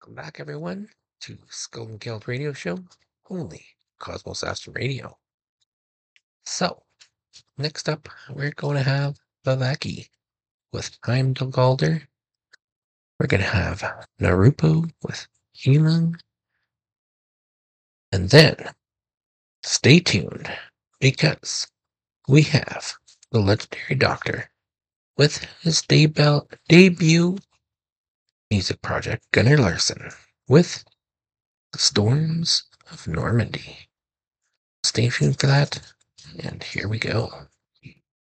Welcome back, everyone, to Skull and Guild Radio Show, only Cosmos Astro Radio. So, next up, we're going to have Viveki with Heimdallr. We're going to have Naruto with Healing. And then, stay tuned, because we have the legendary Doctor with his debut music project, Gunnar Larson, with The Storms of Normandy. Stay tuned for that, and here we go.